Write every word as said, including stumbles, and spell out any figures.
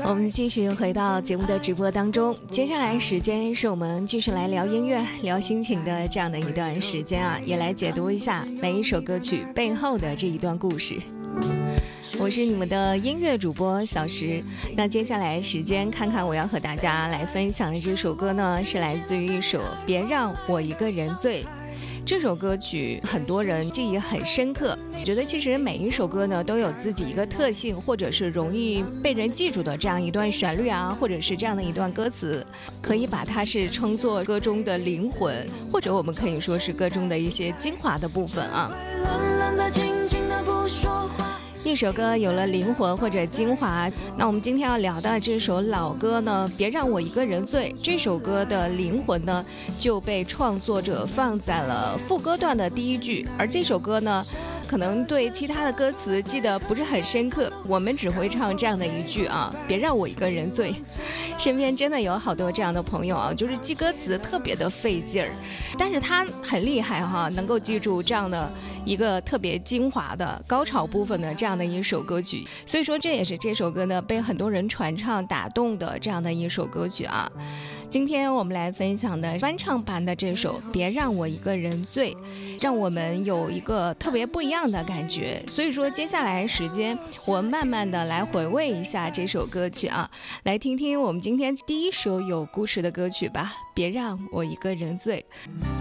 我们继续回到节目的直播当中，接下来时间是我们继续来聊音乐聊心情的这样的一段时间啊，也来解读一下每一首歌曲背后的这一段故事。我是你们的音乐主播小石，那接下来时间看看我要和大家来分享的这首歌呢，是来自于一首《别让我一个人醉》。这首歌曲很多人记忆很深刻，觉得其实每一首歌呢都有自己一个特性，或者是容易被人记住的这样一段旋律啊，或者是这样的一段歌词，可以把它是称作歌中的灵魂，或者我们可以说是歌中的一些精华的部分啊。一首歌有了灵魂或者精华，那我们今天要聊的这首老歌呢，别让我一个人醉，这首歌的灵魂呢就被创作者放在了副歌段的第一句，而这首歌呢可能对其他的歌词记得不是很深刻，我们只会唱这样的一句啊，别让我一个人醉。身边真的有好多这样的朋友啊，就是记歌词特别的费劲儿，但是他很厉害哈，能够记住这样的一个特别精华的高潮部分的这样的一首歌曲，所以说这也是这首歌呢被很多人传唱打动的这样的一首歌曲啊。今天我们来分享的翻唱版的这首《别让我一个人醉》，让我们有一个特别不一样的感觉。所以说接下来时间我慢慢的来回味一下这首歌曲啊，来听听我们今天第一首有故事的歌曲吧，《别让我一个人醉》。